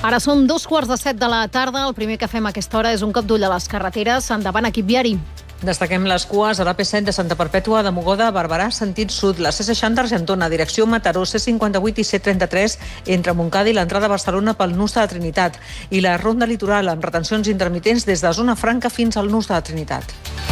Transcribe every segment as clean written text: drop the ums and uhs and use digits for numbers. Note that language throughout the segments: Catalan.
Ara són 2:15 de la tarda. El primer que fem a aquesta hora és un cop d'ull a les carreteres. Endavant, equip viari. Destaquem les cues a l'AP7 de Santa Perpètua de Mogoda a Barberà, sentit sud, la C60 Argentona, direcció Mataró, C58 i C33 entre Montcada i l'entrada a Barcelona pel nus de la Trinitat, i la ronda litoral amb retencions intermitents des de Zona Franca fins al nus de la Trinitat.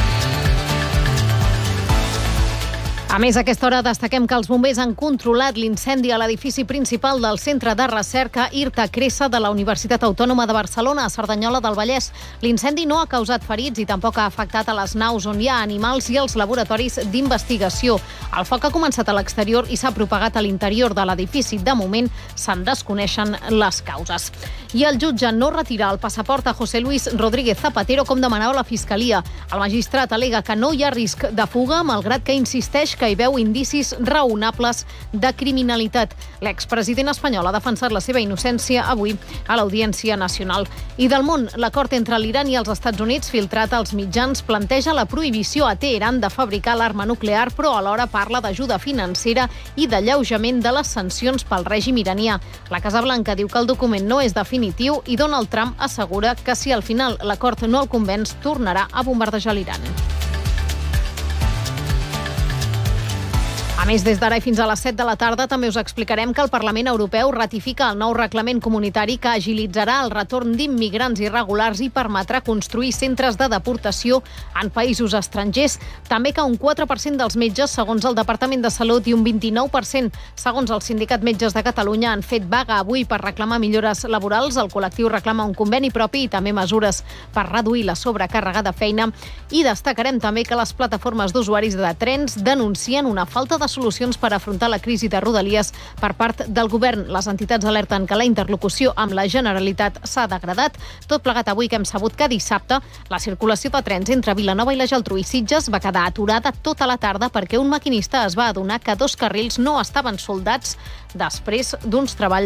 A més, a aquesta hora destaquem que els bombers han controlat l'incendi a l'edifici principal del Centre de Recerca Irta Cressa de la Universitat Autònoma de Barcelona, a Cerdanyola del Vallès. L'incendi no ha causat ferits i tampoc ha afectat a les naus on hi ha animals i els laboratoris d'investigació. El foc ha començat a l'exterior i s'ha propagat a l'interior de l'edifici. De moment, se'n desconeixen les causes. I el jutge no retira el passaport a José Luis Rodríguez Zapatero com demanava la Fiscalia. El magistrat al·lega que no hi ha risc de fuga, malgrat que insisteix que hi veu indicis raonables de criminalitat. L'expresident espanyol ha defensat la seva innocència avui a l'Audiència Nacional. I del món, l'acord entre l'Iran i els Estats Units, filtrat als mitjans, planteja la prohibició a Teheran de fabricar l'arma nuclear, però alhora parla d'ajuda financera i d'alleujament de les sancions pel règim iranià. La Casa Blanca diu que el document no és definitiu i Donald Trump assegura que si al final l'acord no el convenç, tornarà a bombardejar l'Iran. A més, des d'ara i fins a les 7 de la tarda també us explicarem que el Parlament Europeu ratifica el nou reglament comunitari que agilitzarà el retorn d'immigrants irregulars i permetrà construir centres de deportació en països estrangers. També que un 4% dels metges, segons el Departament de Salut, i un 29%, segons el Sindicat Metges de Catalunya, han fet vaga avui per reclamar millores laborals. El col·lectiu reclama un conveni propi i també mesures per reduir la sobrecàrrega de feina. I destacarem també que les plataformes d'usuaris de trens denuncien una falta de solucions per afrontar la crisi de Rodalies per part del govern. Les entitats alerten que la interlocució amb la Generalitat s'ha degradat. Tot plegat avui que hem sabut que dissabte la circulació de trens entre Vilanova i la Geltrú i Sitges va quedar aturada tota la tarda perquè un maquinista es va adonar que 2 carrils no estaven soldats després d'uns treballs